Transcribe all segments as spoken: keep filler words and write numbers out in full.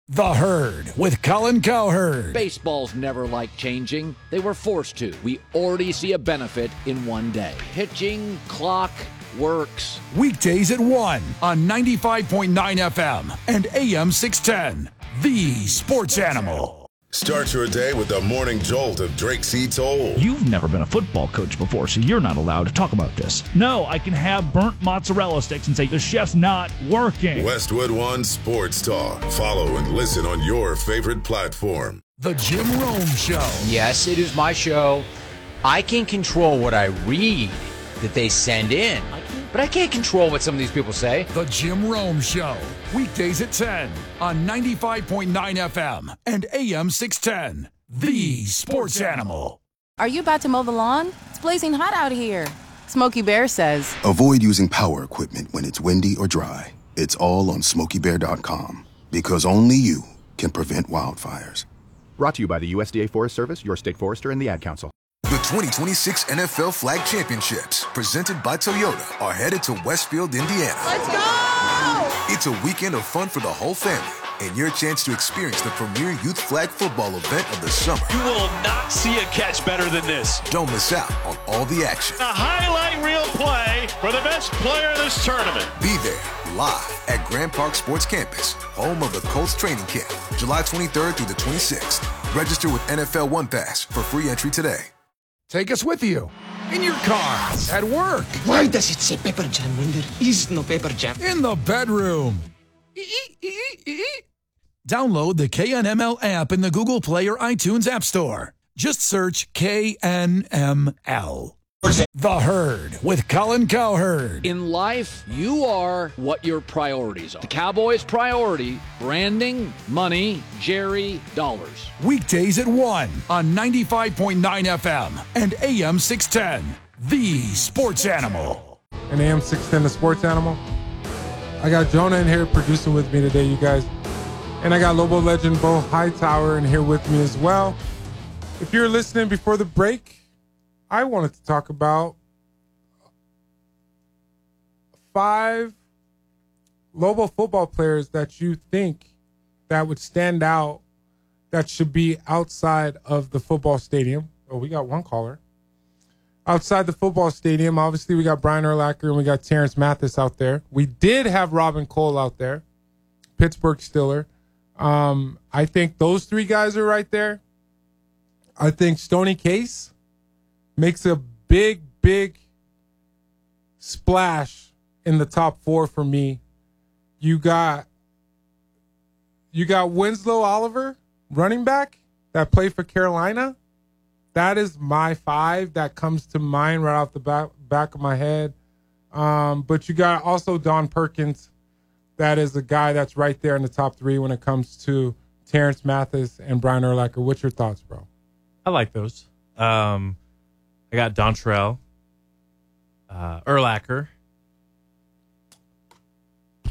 The Herd with Colin Cowherd. Baseball's never liked changing. They were forced to. We already see a benefit in one day. Pitching clock works. Weekdays at one on ninety-five point nine F M and A M six ten. The Sports Animal. Start your day with the morning jolt of Drake C. Toll. You've never been a football coach before, so you're not allowed to talk about this. No, I can have burnt mozzarella sticks and say the chef's not working. Westwood One Sports Talk. Follow and listen on your favorite platform. The Jim Rome Show. Yes, it is my show. I can control what I read that they send in, but I can't control what some of these people say. The Jim Rome Show. Weekdays at ten on ninety-five point nine F M and A M six ten. The Sports Animal. Are you about to mow the lawn? It's blazing hot out here. Smokey Bear says, avoid using power equipment when it's windy or dry. It's all on smokey bear dot com because only you can prevent wildfires. Brought to you by the U S D A Forest Service, your state forester, and the Ad Council. The twenty twenty-six N F L Flag Championships, presented by Toyota, are headed to Westfield, Indiana. Let's go! It's a weekend of fun for the whole family and your chance to experience the premier youth flag football event of the summer. You will not see a catch better than this. Don't miss out on all the action. A highlight reel play for the best player in this tournament. Be there live at Grand Park Sports Campus, home of the Colts training camp, July twenty-third through the twenty-sixth. Register with N F L One Pass for free entry today. Take us with you. In your car, at work. Why does it say Pepper Jam when there is no Pepper Jam? In the bedroom. Download the K N M L app in the Google Play or iTunes App Store. Just search K N M L. The Herd with Colin Cowherd. In life, you are what your priorities are. The Cowboys' priority, branding, money, Jerry, dollars. Weekdays at one on ninety-five point nine F M and A M six ten. The Sports Animal. And A M six ten, the Sports Animal. I got Jonah in here producing with me today, you guys. And I got Lobo legend Bo Hightower in here with me as well. If you're listening before the break, I wanted to talk about five Lobo football players that you think that would stand out that should be outside of the football stadium. Oh, we got one caller. Outside the football stadium, obviously we got Brian Urlacher and we got Terrence Mathis out there. We did have Robin Cole out there, Pittsburgh Steeler. Um, I think those three guys are right there. I think Stoney Case makes a big, big splash in the top four for me. You got you got Winslow Oliver, running back, that played for Carolina. That is my five that comes to mind right off the back, back of my head. Um, but you got also Don Perkins. That is a guy that's right there in the top three when it comes to Terrence Mathis and Brian Urlacher. What's your thoughts, bro? I like those. Um I got Dontrell, uh, Urlacher. You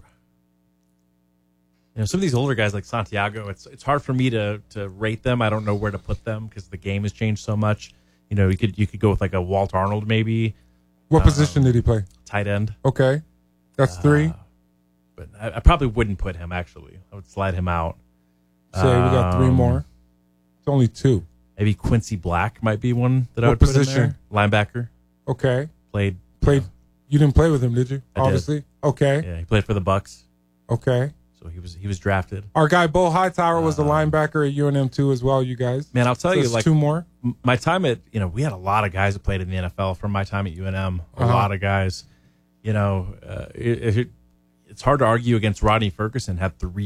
know, some of these older guys like Santiago, it's it's hard for me to to rate them. I don't know where to put them because the game has changed so much. You know, you could you could go with like a Walt Arnold maybe. What um, position did he play? Tight end. Okay, that's three. Uh, but I, I probably wouldn't put him, actually. I would slide him out. Say um, we got three more. It's only two. Maybe Quincy Black might be one that what I would position? put in there. Linebacker. Okay. Played. Played. You didn't play with him, did you? I Obviously. Did. Okay. Yeah, he played for the Bucks. Okay. So he was he was drafted. Our guy Bo Hightower was uh, the linebacker at U N M too as well, you guys. Man, I'll tell so you, like two more. My time at, you know, we had a lot of guys that played in the N F L from my time at U N M. A uh-huh. lot of guys. You know, uh, it, it, it's hard to argue against Rodney Ferguson, had three